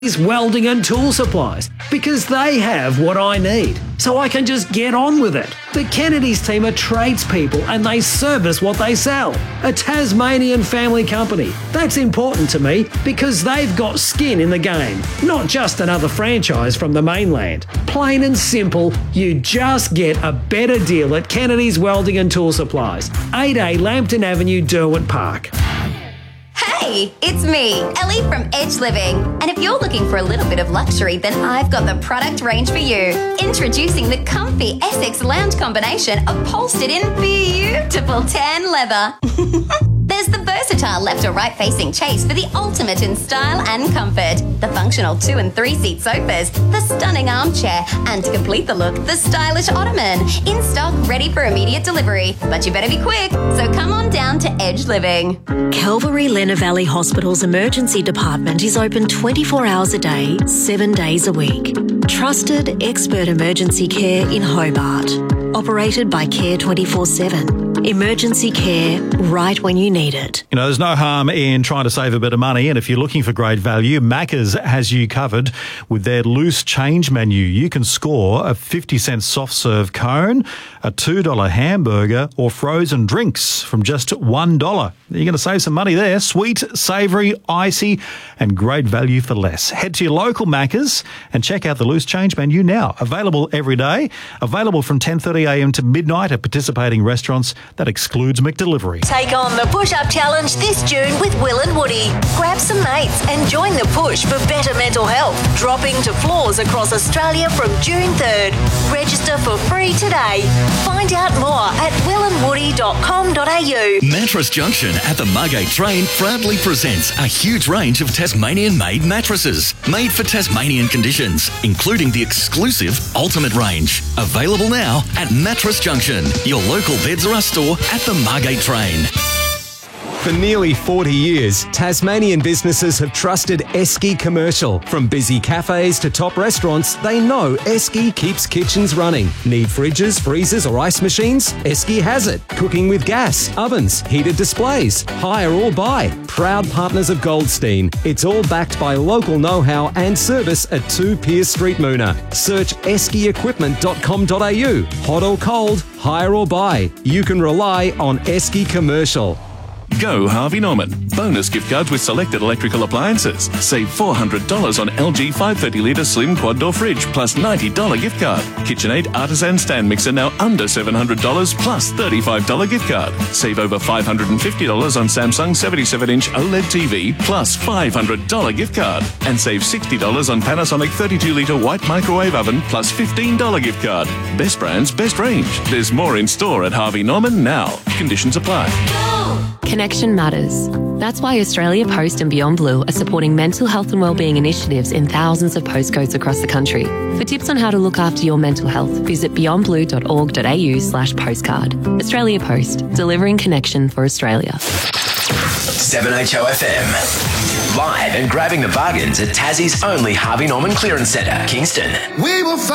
Welding and Tool Supplies, because they have what I need, so I can just get on with it. The Kennedy's team are tradespeople and they service what they sell. A Tasmanian family company. That's important to me because they've got skin in the game, not just another franchise from the mainland. Plain and simple, you just get a better deal at Kennedy's Welding and Tool Supplies, 8A Lambton Avenue, Derwent Park. Hey, it's me, Ellie from Edge Living. And if you're looking for a little bit of luxury, then I've got the product range for you. Introducing the comfy Essex lounge combination upholstered in beautiful tan leather. There's the versatile left or right facing chase for the ultimate in style and comfort. The functional 2 and 3 seat sofas, the stunning armchair, and to complete the look, the stylish ottoman. In stock, ready for immediate delivery. But you better be quick, so come on down to Edge Living. Calvary Lenna Valley Hospital's emergency department is open 24 hours a day, 7 days a week. Trusted expert emergency care in Hobart. Operated by Care 24/7. Emergency care right when you need it. You know, there's no harm in trying to save a bit of money, and if you're looking for great value, Macca's has you covered with their loose change menu. You can score a 50-cent soft serve cone, a $2 hamburger, or frozen drinks from just $1. You're going to save some money there. Sweet, savoury, icy, and great value for less. Head to your local Macca's and check out the loose change menu now. Available every day. Available from 10:30am to midnight at participating restaurants. That excludes McDelivery. Take on the push-up challenge this June with Will and Woody. Grab some mates and join the push for better mental health. Dropping to floors across Australia from June 3rd. Register for free today. Find out more at willandwoody.com.au. Mattress Junction at the Margate Train proudly presents a huge range of Tasmanian-made mattresses made for Tasmanian conditions, including the exclusive Ultimate range. Available now at Mattress Junction, your local Beds R Us store at the Margate Train. For nearly 40 years, Tasmanian businesses have trusted Esky Commercial. From busy cafes to top restaurants, they know Esky keeps kitchens running. Need fridges, freezers or ice machines? Esky has it. Cooking with gas, ovens, heated displays. Hire or buy. Proud partners of Goldstein. It's all backed by local know-how and service at 2 Pierce Street, Moona. Search eskyequipment.com.au. Hot or cold, hire or buy. You can rely on Esky Commercial. Go Harvey Norman. Bonus gift cards with selected electrical appliances. Save $400 on LG 530-litre slim quad door fridge plus $90 gift card. KitchenAid artisan stand mixer now under $700 plus $35 gift card. Save over $550 on Samsung 77-inch OLED TV plus $500 gift card. And save $60 on Panasonic 32-litre white microwave oven plus $15 gift card. Best brands, best range. There's more in store at Harvey Norman now. Conditions apply. Connection matters. That's why Australia Post and Beyond Blue are supporting mental health and wellbeing initiatives in thousands of postcodes across the country. For tips on how to look after your mental health, visit beyondblue.org.au/postcard. Australia Post, delivering connection for Australia. 7HO FM. Live and grabbing the bargains at Tassie's only Harvey Norman Clearance Centre, Kingston. We will